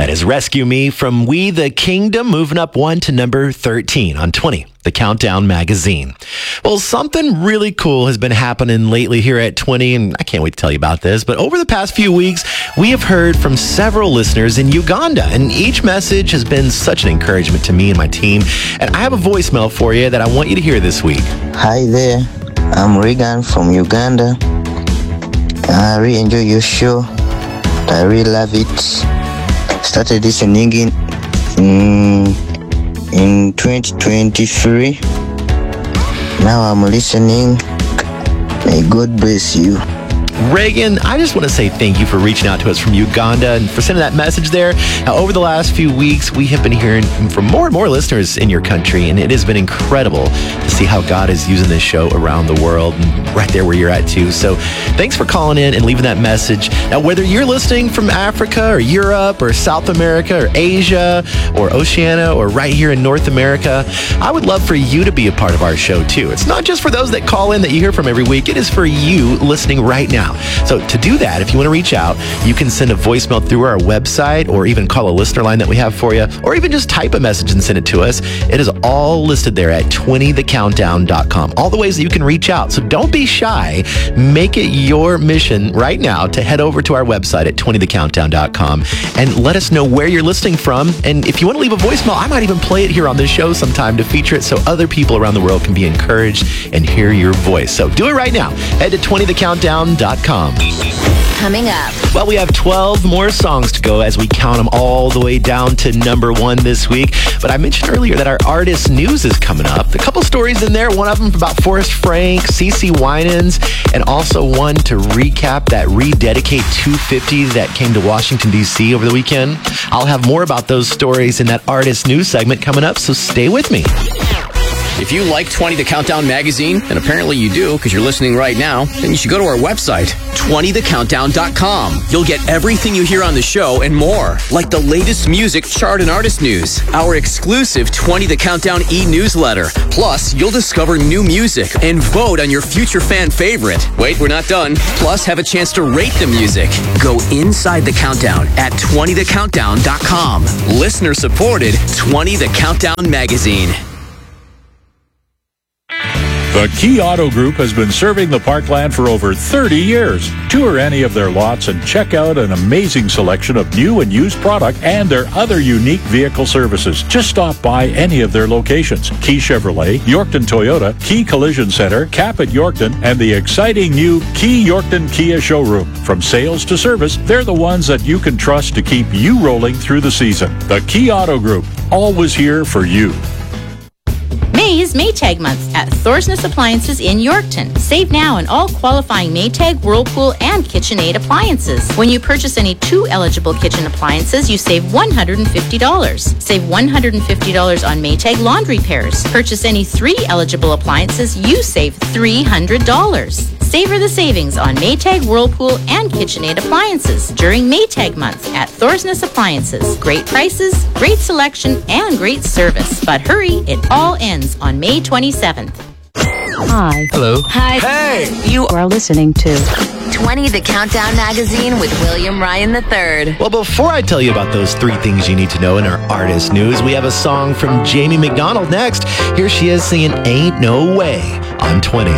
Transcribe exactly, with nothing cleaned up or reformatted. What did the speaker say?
That is Rescue Me from We the Kingdom, moving up one to number thirteen on twenty, the Countdown Magazine. Well, something really cool has been happening lately here at twenty, and I can't wait to tell you about this. But over the past few weeks, we have heard from several listeners in Uganda, and each message has been such an encouragement to me and my team. And I have a voicemail for you that I want you to hear this week. Hi there, I'm Regan from Uganda. I really enjoy your show. I really love it. Started listening in in, in twenty twenty-three. Now I'm listening. May God bless you. Reagan, I just want to say thank you for reaching out to us from Uganda and for sending that message there. Now, over the last few weeks, we have been hearing from more and more listeners in your country, and it has been incredible to see how God is using this show around the world and right there where you're at too. So thanks for calling in and leaving that message. Now, whether you're listening from Africa or Europe or South America or Asia or Oceania or right here in North America, I would love for you to be a part of our show too. It's not just for those that call in that you hear from every week. It is for you listening right now. So to do that, if you want to reach out, you can send a voicemail through our website or even call a listener line that we have for you, or even just type a message and send it to us. It is all listed there at twenty the countdown dot com. All the ways that you can reach out. So don't be shy. Make it your mission right now to head over to our website at twenty the countdown dot com and let us know where you're listening from. And if you want to leave a voicemail, I might even play it here on this show sometime to feature it so other people around the world can be encouraged and hear your voice. So do it right now. Head to twenty the countdown dot com. Coming up. Well, we have twelve more songs to go as we count them all the way down to number one this week. But I mentioned earlier that our artist news is coming up. A couple stories in there, one of them about Forrest Frank, CeCe Winans, and also one to recap that Rededicate two fifty that came to Washington, D C over the weekend. I'll have more about those stories in that artist news segment coming up, so stay with me. If you like twenty the Countdown magazine, and apparently you do because you're listening right now, then you should go to our website, twenty the countdown dot com. You'll get everything you hear on the show and more, like the latest music, chart, and artist news, our exclusive twenty the Countdown e-newsletter. Plus, you'll discover new music and vote on your future fan favorite. Wait, we're not done. Plus, have a chance to rate the music. Go inside the countdown at twenty the countdown dot com. Listener-supported twenty the Countdown magazine. The Key Auto Group has been serving the Parkland for over thirty years. Tour any of their lots and check out an amazing selection of new and used product and their other unique vehicle services. Just stop by any of their locations. Key Chevrolet, Yorkton Toyota, Key Collision Center, Cap at Yorkton, and the exciting new Key Yorkton Kia showroom. From sales to service, they're the ones that you can trust to keep you rolling through the season. The Key Auto Group, always here for you. May is Maytag month at Thorsness Appliances in Yorkton. Save now on all qualifying Maytag, Whirlpool, and KitchenAid appliances. When you purchase any two eligible kitchen appliances, you save one hundred fifty dollars. Save one hundred fifty dollars on Maytag laundry pairs. Purchase any three eligible appliances, you save three hundred dollars. Savor the savings on Maytag, Whirlpool, and KitchenAid appliances during Maytag month at Thorsness Appliances. Great prices, great selection, and great service. But hurry, it all ends on May twenty-seventh. Hi. Hello. Hi. Hey. You are listening to twenty the Countdown magazine with William Ryan the third. Well, before I tell you about those three things you need to know in our artist news, we have a song from Jamie McDonald next. Here she is singing Ain't No Way on twenty.